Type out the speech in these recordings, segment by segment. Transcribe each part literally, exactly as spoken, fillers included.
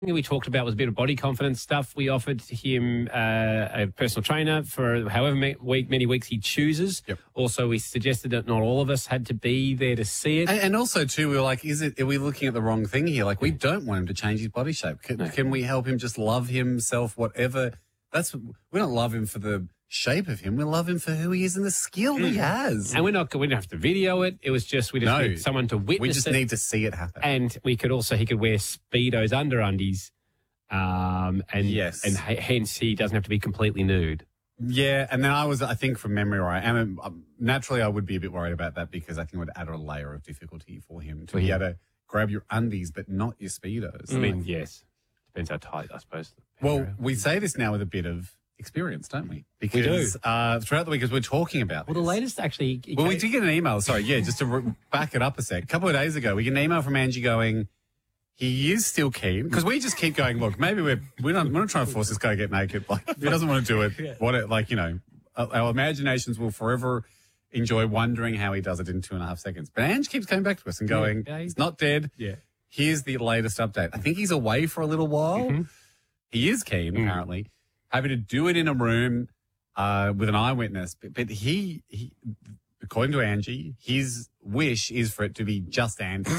we talked about was a bit of body confidence stuff. We offered him uh, a personal trainer for however many, week, many weeks he chooses. Yep. Also, we suggested that not all of us had to be there to see it. And, and also, too, we were like, is it? Are we looking at the wrong thing here? Like, we don't want him to change his body shape. Can, No. can we help him just love himself, whatever? That's we don't love him for the shape of him. We love him for who he is and the skill he has. And we're not, we don't have to video it. It was just, we just No. need someone to witness it. We just it. need to see it happen. And we could also, he could wear Speedos under undies. Um, and, Yes. and h- hence he doesn't have to be completely nude. Yeah, and then I was, I think from memory, right, and um, naturally I would be a bit worried about that because I think it would add a layer of difficulty for him to For be him. able to grab your undies but not your Speedos. I mean, yes. Depends how tight, I suppose. Well, we say this now with a bit of experience, don't we? Because do. Uh, throughout the week, as we're talking about Well, the this- latest actually. he Well, we came- did get an email, sorry, yeah, just to re- back it up a sec. A couple of days ago, we get an email from Angie going, he is still keen, because we just keep going, look, maybe we're, we're, not, we're not trying to force this guy to get naked. Like, if he doesn't want to do it, what it, like, you know, our our imaginations will forever enjoy wondering how he does it in two and a half seconds. But Ange keeps coming back to us and going, Yeah, yeah, he's not dead. Yeah. Here's the latest update. I think he's away for a little while. Mm-hmm. He is keen, Mm. apparently. Happy to do it in a room uh, with an eyewitness. But, but he, he, according to Angie, his wish is for it to be just Andy.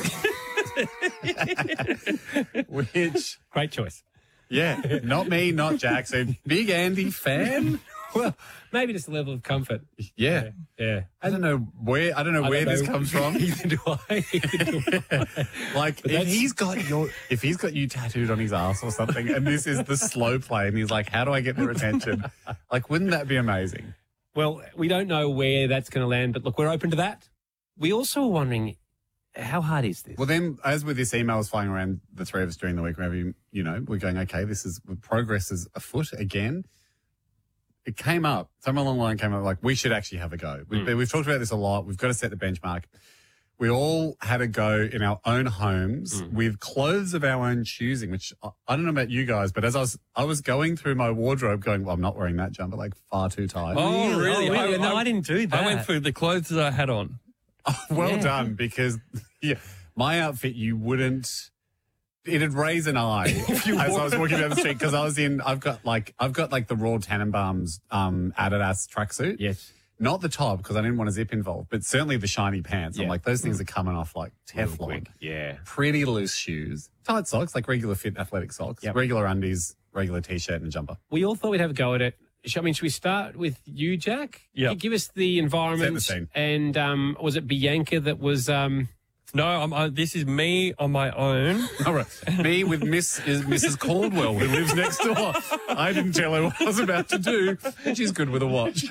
Which, Great choice. yeah, not me, not Jack. So big Andy fan? Well, maybe just a level of comfort. Yeah. Yeah. I don't know where, I don't know I where don't this know. comes from. Neither do I. Neither do I. Like, if that's- he's got your, if he's got you tattooed on his ass or something, and this is the slow play, and he's like, how do I get their attention? Like, wouldn't that be amazing? Well, we don't know where that's going to land, but look, we're open to that. We also are wondering, how hard is this? Well, then, as with this email was flying around the three of us during the week, maybe, you know, we're going, okay, this is, progress is afoot again. It came up, someone along the line came up, like, we should actually have a go. We've, Mm. we've talked about this a lot. We've got to set the benchmark. We all had a go in our own homes Mm. with clothes of our own choosing, which I, I don't know about you guys, but as I was, I was going through my wardrobe going, well, I'm not wearing that jumper, like far too tight. Oh, really? Oh, really? I, No, I didn't do that. I went through the clothes that I had on. Well Yeah. done, because yeah, my outfit, you wouldn't, it'd raise an eye as I was walking down the street because I was in, I've got like, I've got like the Royal Tenenbaums um, Adidas tracksuit. Yes. Not the top because I didn't want a zip involved, but certainly the shiny pants. I'm Yeah. like, those things are coming off like Real Teflon. quick. Yeah. Pretty loose shoes, tight socks, like regular fit athletic socks, Yep. regular undies, regular t-shirt and a jumper. We all thought we'd have a go at it. Sh- I mean, should we start with you, Jack? Yep. Give us the environment. Set the scene. And um, was it Bianca that was... Um, No, I'm, I, this is me on my own. All right. Me with Miss is Missus Caldwell, who lives next door. I didn't tell her what I was about to do, and she's good with a watch.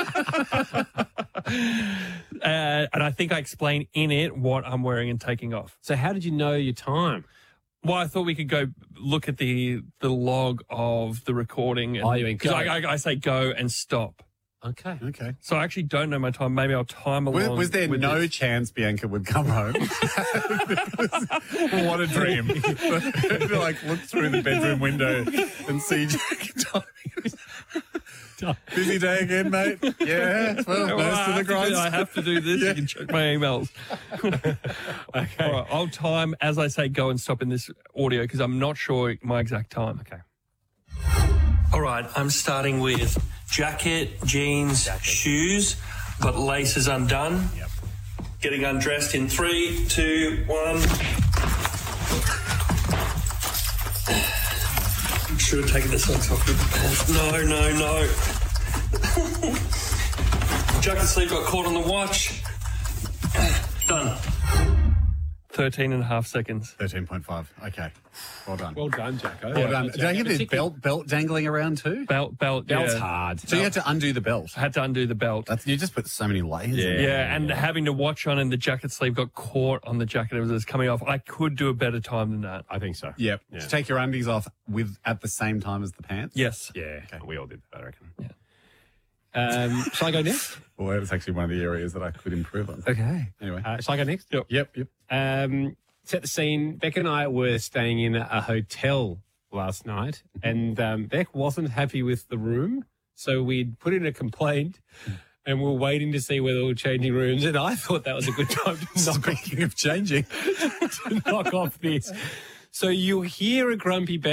Uh, and I think I explain in it what I'm wearing and taking off. so how did you know your time? Well, I thought we could go look at the the log of the recording. Oh, you mean Because go. I, I, I say go and stop. Okay. Okay. So I actually don't know my time. Maybe I'll time along. Was, was there with no this. chance Bianca would come home? What a dream. To like look through the bedroom window and see Jack timing. Busy day again, mate? Yeah. Well, Well, nose I, to have the to do, grind. I have to do this. Yeah. You can check my emails. Okay. All right, I'll time as I say go and stop in this audio because I'm not sure my exact time. Okay. All right, I'm starting with jacket, jeans, shoes, got laces undone. Yep. Getting undressed in three, two, one. Should have taken the socks off with the pants. No, no, no. Jacket sleeve got caught on the watch. Done. thirteen and a half seconds. thirteen point five. Okay. Well done. Well done, Jacko. Well done. Did I hear this belt, belt dangling around too? Belt, belt, Belt's yeah. hard. So you had to undo the belt. I had to undo the belt. That's, you just put so many layers in. Yeah, and having the watch on and the jacket sleeve got caught on the jacket as it was coming off. I could do a better time than that. I think so. Yep. Yeah. To take your undies off with at the same time as the pants. Yes. Yeah. We all did that, I reckon. Yeah. Um, shall I go next? Well, that was actually one of the areas that I could improve on. Okay. Anyway. Uh, shall I go next? Yep. Yep. Yep. Um, set the scene. Beck and I were staying in a hotel last night, and um, Beck wasn't happy with the room, so we'd put in a complaint, and we were waiting to see whether we were changing rooms. And I thought that was a good time to knock, Speaking of changing, to knock off this. So you hear a grumpy Beck